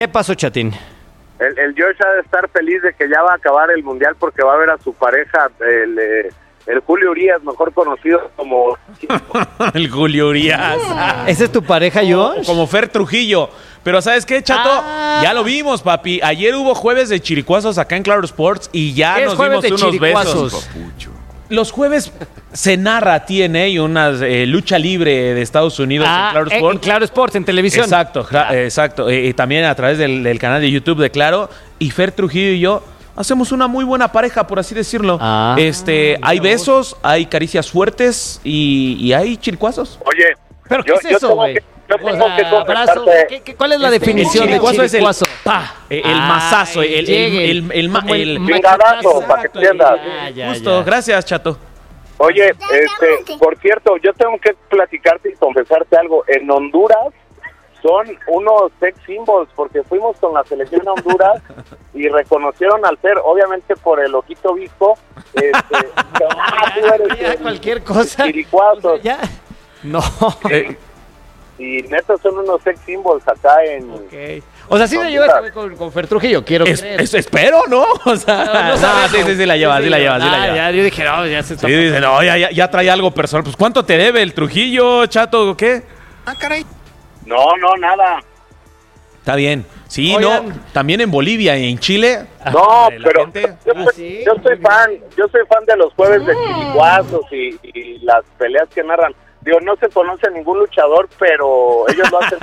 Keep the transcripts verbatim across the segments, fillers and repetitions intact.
¿Qué pasó, Chatín? El, el George ha de estar feliz de que ya va a acabar el Mundial porque va a ver a su pareja, el, el Julio Urias, mejor conocido como... El Julio Urias. ¿Esa es tu pareja, George? Como Fer Trujillo. Pero ¿sabes qué, Chato? Ah. Ya lo vimos, papi. Ayer hubo jueves de chiricuazos acá en Claro Sports y ya nos dimos de unos besos. Los jueves se narra T N A y una eh, lucha libre de Estados Unidos ah, en Claro Sports. En Claro Sports, en televisión. Exacto, ah. exacto. Y eh, también a través del, del canal de YouTube de Claro. Y Fer Trujillo y yo hacemos una muy buena pareja, por así decirlo. Ah, este, hay besos, hay caricias fuertes y, y hay chiricuazos. Oye, ¿pero qué yo, es eso, güey? Yo tengo o que comentarte. ¿Qué, qué, ¿Cuál es la este, definición de chiricuazo? Es el pa, el ah, mazazo, el el el el, el, el, el chingadazo, para que entiendas. Ya, ya, Justo, ya. Gracias, Chato. Oye, este, por cierto, yo tengo que platicarte y confesarte algo. En Honduras son unos sex symbols porque fuimos con la selección a Honduras y reconocieron al Fer, obviamente por el ojito visco. Este, ah, tú eres ya, cualquier cosa. Chiricuazos. O sea, ya. No. Eh, y netos son unos sex symbols acá en... Okay. O sea, sí me llevas con, con Fer Trujillo, quiero es, creer. Es, espero, ¿no? O sea, no, no sabes, no, sí, sí, sí la llevas, sí, sí la llevas, sí la llevas. Ya, yo dije, no, ya se está sí, dice, no, ya, ya, ya trae algo personal. Pues, ¿cuánto te debe el Trujillo, Chato, o qué? Ah, caray. No, no, nada. Está bien. Sí, Oigan. no, también en Bolivia y en Chile. No, pero yo, ah, ¿sí? yo soy fan, yo soy fan de los jueves de chiricuazos y, y las peleas que narran. Digo, no se conoce a ningún luchador, pero ellos lo hacen.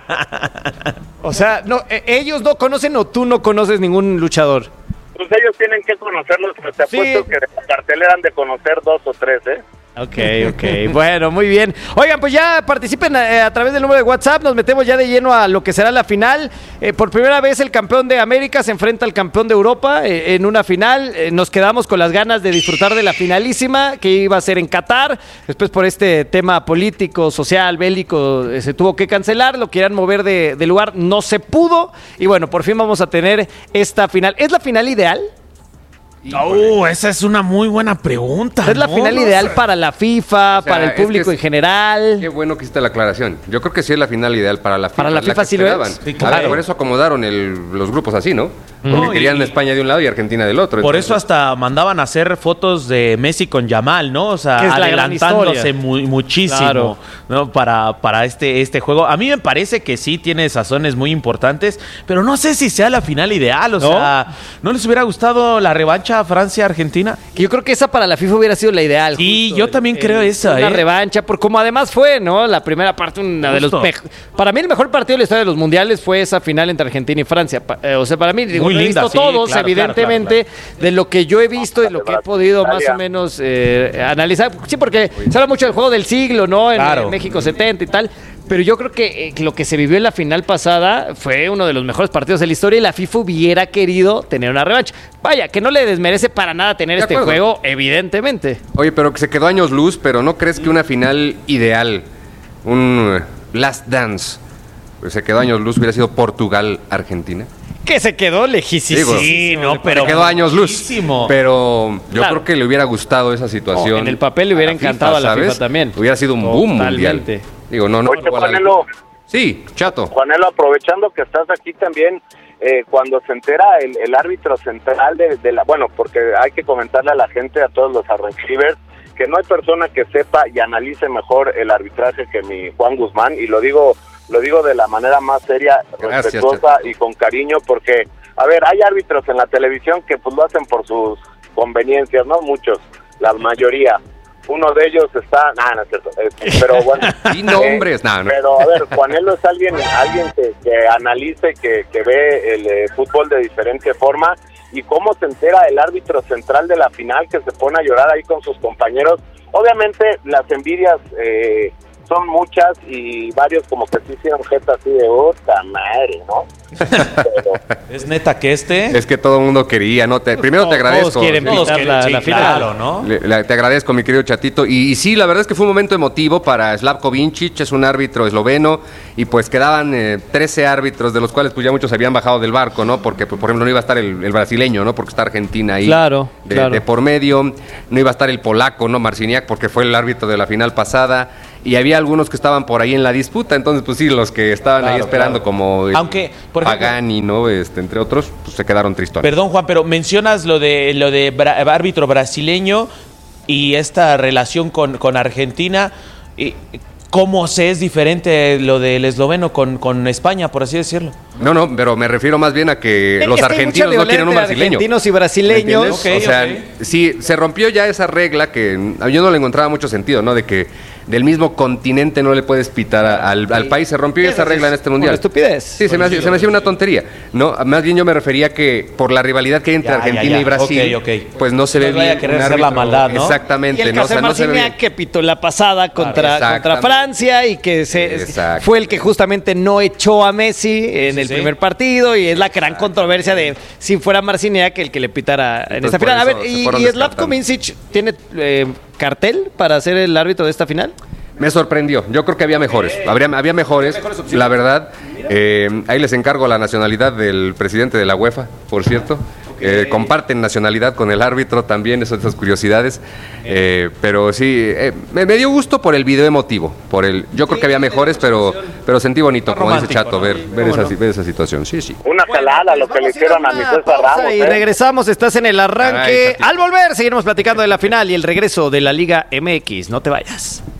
O sea, no, eh, ellos no conocen o tú no conoces ningún luchador. Pues ellos tienen que conocerlos, pero te apuesto sí. que de la cartelera han de conocer dos o tres, ¿eh? Ok, ok, bueno, muy bien. Oigan, pues ya participen a, a través del número de WhatsApp, nos metemos ya de lleno a lo que será la final. Eh, por primera vez el campeón de América se enfrenta al campeón de Europa eh, en una final. Eh, nos quedamos con las ganas de disfrutar de la finalísima que iba a ser en Qatar. Después por este tema político, social, bélico, eh, se tuvo que cancelar, lo querían mover de, de lugar, no se pudo. Y bueno, por fin vamos a tener esta final. ¿Es la final ideal? Oh, esa es una muy buena pregunta. ¿Es la no, final no, ideal no. para la FIFA, o sea, para el público es es, en general? Qué bueno que hiciste la aclaración. Yo creo que sí es la final ideal para la FIFA. Para la FIFA la sí lo es. Sí, claro. A ver, por eso acomodaron el, los grupos así, ¿no? Porque no, querían y, España de un lado y Argentina del otro. Por entonces. eso hasta mandaban a hacer fotos de Messi con Yamal, ¿no? O sea, adelantándose mu- muchísimo, claro. ¿no? Para, para este, este juego. A mí me parece que sí tiene sazones muy importantes, pero no sé si sea la final ideal. O ¿no? sea, ¿no les hubiera gustado la revancha Francia-Argentina? Yo creo que esa para la FIFA hubiera sido la ideal. Sí, justo, yo también el, creo el, esa. Una ¿eh? revancha, por como además fue, ¿no? La primera parte, una justo. de los mejores. Para mí el mejor partido de la historia de los mundiales fue esa final entre Argentina y Francia. Pa- eh, o sea, para mí, digo, muy no he linda, visto sí, todos, claro, evidentemente, claro, claro, claro. de lo que yo he visto y lo que he podido más o menos eh, analizar. Sí, porque se habla mucho del juego del siglo, ¿no? En, claro. en México setenta y tal. Pero yo creo que eh, lo que se vivió en la final pasada fue uno de los mejores partidos de la historia y la FIFA hubiera querido tener una revancha. Vaya, que no le desmerece para nada tener de este acuerdo. juego, evidentemente. Oye, pero que se quedó años luz, pero ¿no crees que una final ideal, un uh, last dance, pues se quedó años luz, hubiera sido Portugal-Argentina? Que se quedó lejísimo. Sí, no, pero se quedó años luz. Muchísimo. Pero yo claro. creo que le hubiera gustado esa situación. Oh, en el papel le hubiera a encantado FIFA, a la FIFA ¿sabes? también. Hubiera sido un boom Totalmente. mundial. Digo, no, no. Oye, Juanelo. Sí, Chato. Juanelo, aprovechando que estás aquí también, eh, cuando se entera el, el árbitro central de, de la... Bueno, porque hay que comentarle a la gente, a todos los arrechivers, que no hay persona que sepa y analice mejor el arbitraje que mi Juan Guzmán, y lo digo lo digo de la manera más seria, Gracias, respetuosa Chato. Y con cariño, porque, a ver, hay árbitros en la televisión que pues lo hacen por sus conveniencias, ¿no? Muchos, la mayoría. Uno de ellos está... Nah, no es cierto. Eh, pero bueno... Y nombres, eh, no, no. Pero, a ver, Juanelo es alguien alguien que, que analice, que, que ve el eh, fútbol de diferente forma, y cómo se entera el árbitro central de la final, que se pone a llorar ahí con sus compañeros. Obviamente, las envidias... Eh, son muchas y varios como que sí hicieron jeta así de puta madre, ¿no? Pero, es neta que este es que todo el mundo quería, ¿no? Te, primero te agradezco. Todos quieren todos pintar quieren, la, sí, la final, claro, ¿no? Le, le, te agradezco, mi querido Chatito. Y, y sí, la verdad es que fue un momento emotivo para Slavko Vincic, es un árbitro esloveno, y pues quedaban eh, trece árbitros, de los cuales pues ya muchos se habían bajado del barco, ¿no? Porque, pues, por ejemplo, no iba a estar el, el brasileño, ¿no? Porque está Argentina ahí. Claro, de, claro. de por medio. No iba a estar el polaco, ¿no? Marciniak, porque fue el árbitro de la final pasada. y había algunos que estaban por ahí en la disputa, entonces pues sí, los que estaban claro, ahí esperando claro. como Aunque, por ejemplo, Pagani, ¿no? Este, entre otros, pues se quedaron tristones. Perdón, Juan, pero mencionas lo de lo de bra- árbitro brasileño y esta relación con, con Argentina. Y, ¿cómo se es diferente lo del esloveno con, con España, por así decirlo? No, no, pero me refiero más bien a que es los que argentinos no tienen un brasileño. Argentinos y brasileños. Okay, o sea, okay. sí, se rompió ya esa regla que yo no le encontraba mucho sentido, ¿no? De que del mismo continente no le puedes pitar a, al, al país. Se rompió esa regla en este mundial. Una estupidez. Sí, se me, hacía, se me hacía una tontería. No, más bien yo me refería que por la rivalidad que hay entre ya, Argentina ya, ya. y Brasil, okay, okay. pues no se no ve bien. Vaya a querer hacer la maldad, ¿no? Exactamente. Y el caso no, de o sea, Marciniak, no que pitó la pasada contra, ah, contra Francia y que se, fue el que justamente no echó a Messi en sí, el sí. primer partido, y es la gran controversia de si fuera Marciniak el que le pitara en esta final. A ver, y, y Slavko Mincic tiene eh, cartel para ser el árbitro de esta final. Me sorprendió. Yo creo que había mejores. Habría, había mejores, la verdad. Eh, ahí les encargo la nacionalidad del presidente de la UEFA, por cierto. Eh, comparten nacionalidad con el árbitro también, esas, esas curiosidades. Eh, pero sí, eh, me, me dio gusto por el video emotivo. Por el, yo creo que había mejores, pero, pero sentí bonito, como dice Chato, ver, ver, esa, ver esa situación. Sí, sí. Una jalada lo que le hicieron a mi César Ramos. Y ¿eh? regresamos, estás en el arranque. Ay, al volver, seguiremos platicando de la final y el regreso de la Liga M X. No te vayas.